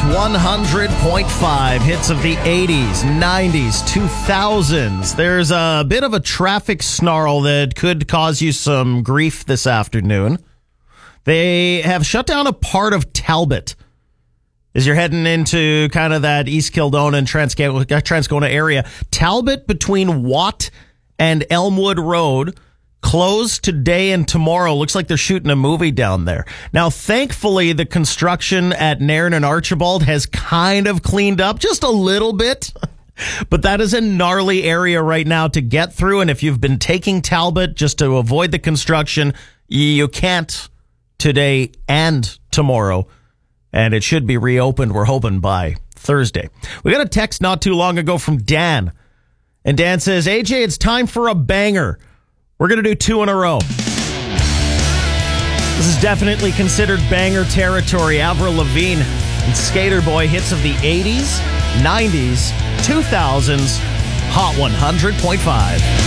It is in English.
100.5. Hits of the 80s, 90s, 2000s. There's a bit of a traffic snarl that could cause you some grief this afternoon. They have shut down a part of Talbot. As you're heading into kind of that East Kildonan and Transcona area, Talbot between Watt and Elmwood Road closed today and tomorrow. Looks like they're shooting a movie down there. Now, thankfully, the construction at Nairn and Archibald has kind of cleaned up just a little bit. But that is a gnarly area right now to get through. And if you've been taking Talbot just to avoid the construction, you can't today and tomorrow. And it should be reopened, we're hoping, by Thursday. We got a text not too long ago from Dan. And Dan says, AJ, it's time for a banger. We're going to do 2 in a row. This is definitely considered banger territory. Avril Lavigne and Skater Boy, hits of the 80s, 90s, 2000s, Hot 100.5.